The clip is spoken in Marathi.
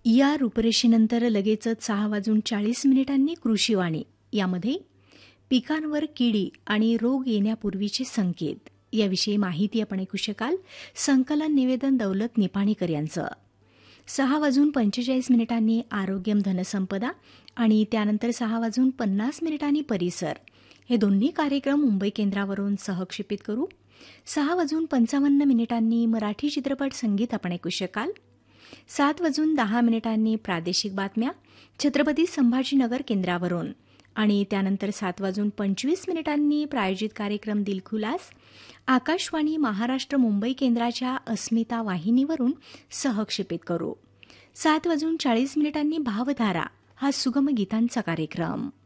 या रूपरेषेनंतर लगेचच 6:40 कृषीवाणी यामध्ये पिकांवर किडी आणि रोग येण्यापूर्वीचे संकेत याविषयी माहिती आपण ऐकू शकाल. संकलन निवेदन दौलत निपाणीकर यांचं. 6:45 आरोग्यम धनसंपदा आणि त्यानंतर 6:50 परिसर हे दोन्ही कार्यक्रम मुंबई केंद्रावरून सहक्षेपित करू. 6:55 मराठी चित्रपट संगीत आपण ऐकू शकाल. 7:10 प्रादेशिक बातम्या छत्रपती संभाजीनगर केंद्रावरून आणि त्यानंतर 7:25 प्रायोजित कार्यक्रम दिलखुलास आकाशवाणी महाराष्ट्र मुंबई केंद्राच्या अस्मिता वाहिनीवरून सहक्षेपित करू. 7:40 भावधारा हा सुगम गीतांचा कार्यक्रम.